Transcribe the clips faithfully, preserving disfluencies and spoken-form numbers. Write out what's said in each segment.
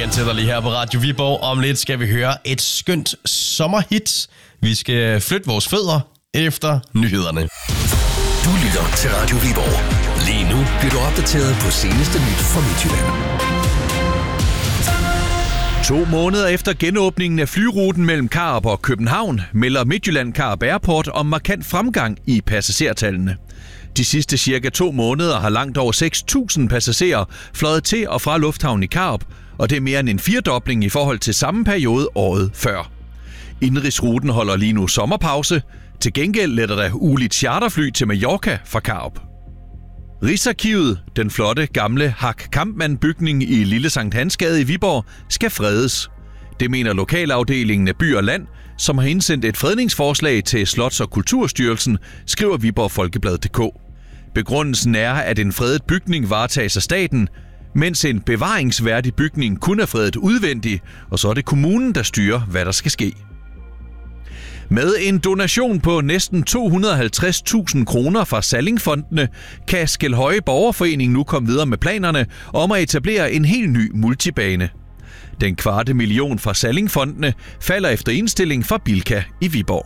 Midtjylland til dig lige her på Radio Viborg. Om lidt skal vi høre et skønt sommerhit. Vi skal flytte vores fødder efter nyhederne. Du lytter til Radio Viborg. Lige nu bliver du opdateret på seneste nyt fra Midtjylland. To måneder efter genåbningen af flyruten mellem Karup og København, melder Midtjylland Karup Airport om markant fremgang i passagertallene. De sidste cirka to måneder har langt over seks tusind passagerer fløjet til og fra lufthavnen i Karup, og det er mere end en firedobling i forhold til samme periode året før. Indenrigsruten holder lige nu sommerpause. Til gengæld letter der ugeligt charterfly til Mallorca fra Karup. Rigsarkivet, den flotte gamle Hak Kampmann-bygning i Lille Sankt Hansgade i Viborg, skal fredes. Det mener lokalafdelingen af By og Land, som har indsendt et fredningsforslag til Slots- og Kulturstyrelsen, skriver Viborg Folkeblad punktum d k. Begrundelsen er, at en fredet bygning varetages af staten, mens en bevaringsværdig bygning kun er fredet udvendig, og så er det kommunen, der styrer, hvad der skal ske. Med en donation på næsten to hundrede og halvtreds tusind kroner fra Sallingfondene, kan Skelhøje Borgerforening nu komme videre med planerne om at etablere en helt ny multibane. Den kvarte million fra Sallingfondene falder efter indstilling fra Bilka i Viborg.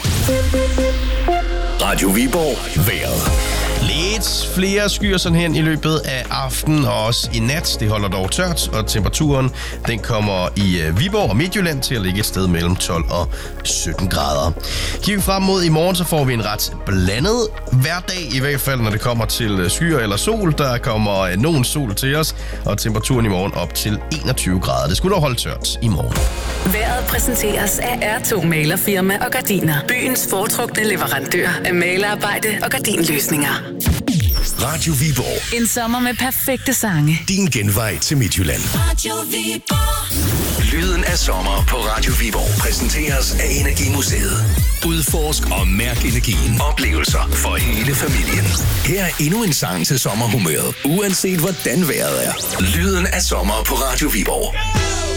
Radio Viborg. Vejret. Lidt flere skyer sådan hen i løbet af aftenen og også i nat. Det holder dog tørt, og temperaturen den kommer i Viborg og Midtjylland til at ligge et sted mellem tolv og sytten grader. Kigger vi frem mod i morgen, så får vi en ret blandet hverdag, i hvert fald når det kommer til skyer eller sol. Der kommer nogen sol til os, og temperaturen i morgen op til enogtyve grader. Det skulle dog holde tørt i morgen. Vejret præsenteres af R to Malerfirma og Gardiner. Byens foretrukne leverandør af malerarbejde og gardinløsninger. Radio Viborg. En sommer med perfekte sange. Din genvej til Midtjylland. Radio Viborg. Lyden af sommer på Radio Viborg præsenteres af Energimuseet. Udforsk og mærk energien. Oplevelser for hele familien. Her er endnu en sang til sommerhumøret, uanset hvordan vejret er. Lyden af sommer på Radio Viborg.